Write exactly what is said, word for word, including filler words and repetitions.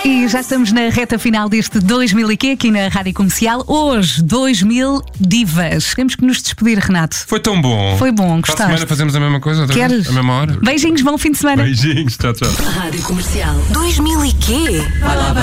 E já estamos na reta final deste dois mil e quê aqui na Rádio Comercial. Hoje, dois mil divas. Temos que nos despedir, Renato. Foi tão bom. Foi bom, Para a gostaste? semana fazemos a mesma coisa, outra vez? Queres? A mesma hora? Beijinhos, bom fim de semana. Beijinhos, tchau, tchau. Rádio Comercial. dois mil e quê? Vai lá,